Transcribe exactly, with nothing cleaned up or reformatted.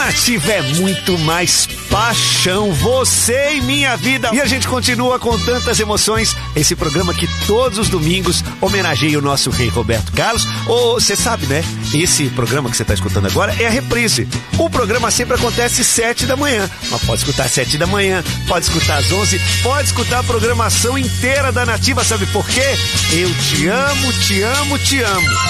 Nativa é muito mais paixão, você e minha vida. E a gente continua com tantas emoções. Esse programa que todos os domingos homenageia o nosso rei Roberto Carlos. Ou você sabe, né? Esse programa que você está escutando agora é a reprise. O programa sempre acontece às sete da manhã. Mas pode escutar às sete da manhã, pode escutar às onze, pode escutar a programação inteira da Nativa. Sabe por quê? Eu te amo, te amo, te amo.